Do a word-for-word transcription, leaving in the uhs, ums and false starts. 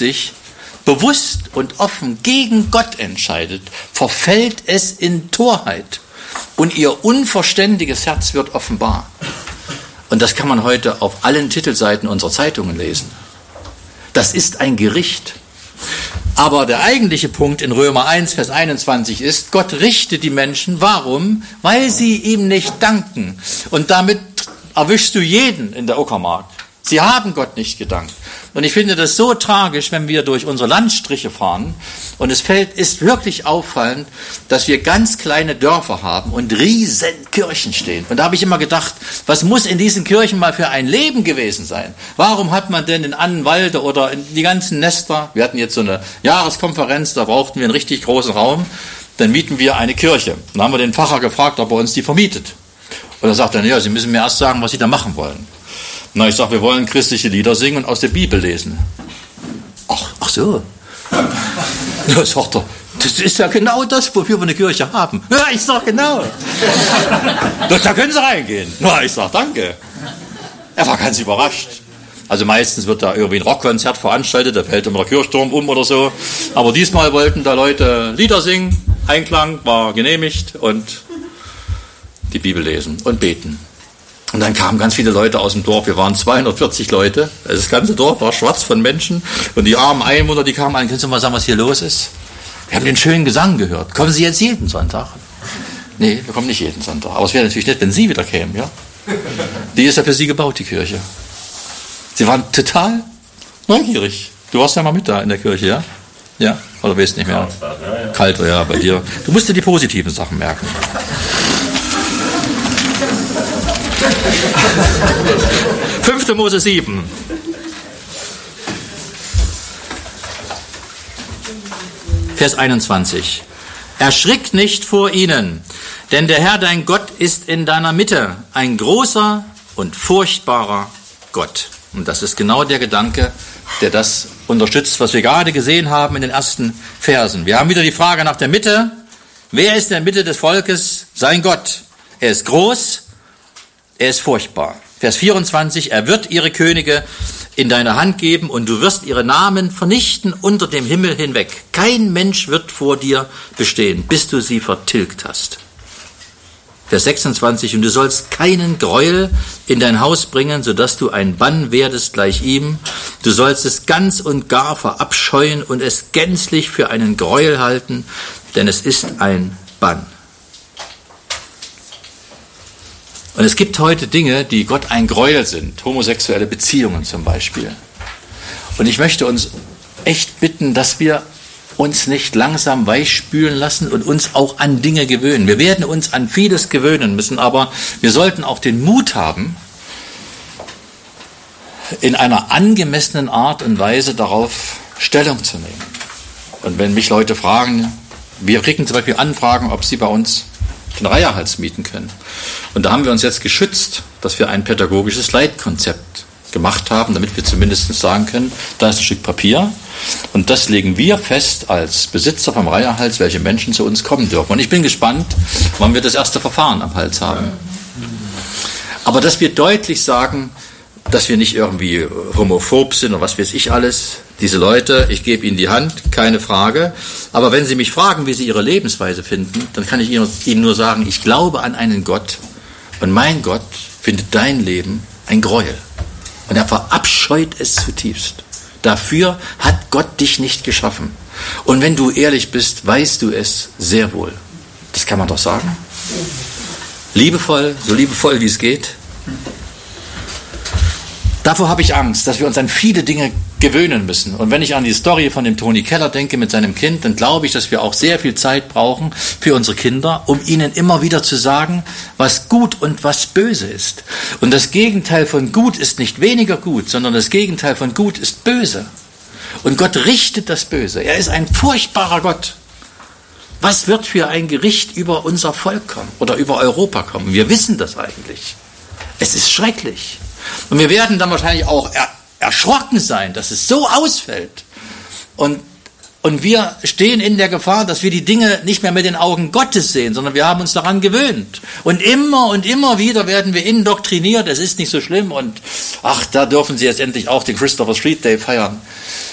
sich bewusst und offen gegen Gott entscheidet, verfällt es in Torheit und ihr unverständiges Herz wird offenbar. Und das kann man heute auf allen Titelseiten unserer Zeitungen lesen. Das ist ein Gericht. Aber der eigentliche Punkt in Römer eins, Vers einundzwanzig ist, Gott richtet die Menschen. Warum? Weil sie ihm nicht danken. Und damit erwischst du jeden in der Uckermark. Sie haben Gott nicht gedankt. Und ich finde das so tragisch, wenn wir durch unsere Landstriche fahren. Und es fällt, ist wirklich auffallend, dass wir ganz kleine Dörfer haben und riesen Kirchen stehen. Und da habe ich immer gedacht, was muss in diesen Kirchen mal für ein Leben gewesen sein? Warum hat man denn in Annenwalde oder in die ganzen Nester, wir hatten jetzt so eine Jahreskonferenz, da brauchten wir einen richtig großen Raum, dann mieten wir eine Kirche. Dann haben wir den Pfarrer gefragt, ob er uns die vermietet. Und er sagt dann, ja, Sie müssen mir erst sagen, was Sie da machen wollen. Na, ich sage, wir wollen christliche Lieder singen und aus der Bibel lesen. Ach, ach so. Da sagt er, das ist ja genau das, wofür wir eine Kirche haben. Ja, ich sage genau. Da können Sie reingehen. Na, ich sage danke. Er war ganz überrascht. Also meistens wird da irgendwie ein Rockkonzert veranstaltet, da fällt immer der Kirchturm um oder so. Aber diesmal wollten da Leute Lieder singen, Einklang war genehmigt und die Bibel lesen und beten. Und dann kamen ganz viele Leute aus dem Dorf. Wir waren zweihundertvierzig Leute. Das ganze Dorf war schwarz von Menschen. Und die armen Einwohner, die kamen an. Können Sie mal sagen, was hier los ist? Wir haben den schönen Gesang gehört. Kommen Sie jetzt jeden Sonntag? Nee, wir kommen nicht jeden Sonntag. Aber es wäre natürlich nett, wenn Sie wieder kämen, ja? Die ist ja für Sie gebaut, die Kirche. Sie waren total neugierig. Du warst ja mal mit da in der Kirche, ja? Ja? Oder weißt nicht mehr? Kalt war ja bei dir. Du musst dir die positiven Sachen merken. fünfte Mose sieben. Vers einundzwanzig. Erschrick nicht vor ihnen, denn der Herr dein Gott ist in deiner Mitte, ein großer und furchtbarer Gott. Und das ist genau der Gedanke, der das unterstützt, was wir gerade gesehen haben in den ersten Versen. Wir haben wieder die Frage nach der Mitte. Wer ist in der Mitte des Volkes? Sein Gott. Er ist groß, er ist furchtbar. Vers vierundzwanzig, er wird ihre Könige in deine Hand geben und du wirst ihre Namen vernichten unter dem Himmel hinweg. Kein Mensch wird vor dir bestehen, bis du sie vertilgt hast. Vers sechsundzwanzig, und du sollst keinen Gräuel in dein Haus bringen, sodass du ein Bann werdest gleich ihm. Du sollst es ganz und gar verabscheuen und es gänzlich für einen Gräuel halten, denn es ist ein Bann. Und es gibt heute Dinge, die Gott ein Gräuel sind, homosexuelle Beziehungen zum Beispiel. Und ich möchte uns echt bitten, dass wir uns nicht langsam weichspülen lassen und uns auch an Dinge gewöhnen. Wir werden uns an vieles gewöhnen müssen, aber wir sollten auch den Mut haben, in einer angemessenen Art und Weise darauf Stellung zu nehmen. Und wenn mich Leute fragen, wir kriegen zum Beispiel Anfragen, ob sie bei uns den Reiherhals mieten können. Und da haben wir uns jetzt geschützt, dass wir ein pädagogisches Leitkonzept gemacht haben, damit wir zumindest sagen können, da ist ein Stück Papier und das legen wir fest als Besitzer vom Reiherhals, welche Menschen zu uns kommen dürfen. Und ich bin gespannt, wann wir das erste Verfahren am Hals haben. Aber dass wir deutlich sagen, dass wir nicht irgendwie homophob sind oder was weiß ich alles. Diese Leute, ich gebe ihnen die Hand, keine Frage. Aber wenn sie mich fragen, wie sie ihre Lebensweise finden, dann kann ich ihnen nur sagen, ich glaube an einen Gott und mein Gott findet dein Leben ein Gräuel. Und er verabscheut es zutiefst. Dafür hat Gott dich nicht geschaffen. Und wenn du ehrlich bist, weißt du es sehr wohl. Das kann man doch sagen. Liebevoll, so liebevoll wie es geht. Davor habe ich Angst, dass wir uns an viele Dinge gewöhnen müssen. Und wenn ich an die Story von dem Toni Keller denke mit seinem Kind, dann glaube ich, dass wir auch sehr viel Zeit brauchen für unsere Kinder, um ihnen immer wieder zu sagen, was gut und was böse ist. Und das Gegenteil von gut ist nicht weniger gut, sondern das Gegenteil von gut ist böse. Und Gott richtet das Böse. Er ist ein furchtbarer Gott. Was wird für ein Gericht über unser Volk kommen oder über Europa kommen? Wir wissen das eigentlich. Es ist schrecklich. Und wir werden dann wahrscheinlich auch er, erschrocken sein, dass es so ausfällt. Und, und wir stehen in der Gefahr, dass wir die Dinge nicht mehr mit den Augen Gottes sehen, sondern wir haben uns daran gewöhnt. Und immer und immer wieder werden wir indoktriniert, es ist nicht so schlimm und ach, da dürfen Sie jetzt endlich auch den Christopher Street Day feiern.